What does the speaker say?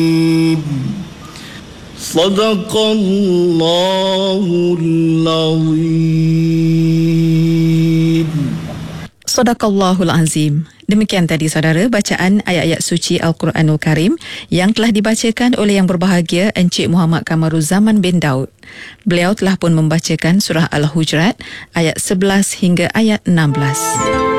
Sadaqallahul Azim. Sadaqallahul Azim. Demikian tadi saudara bacaan ayat-ayat suci Al-Quranul Karim yang telah dibacakan oleh yang berbahagia Encik Muhammad Kamaruzaman bin Daud. Beliau telah pun membacakan surah Al-Hujurat ayat 11 hingga ayat 16.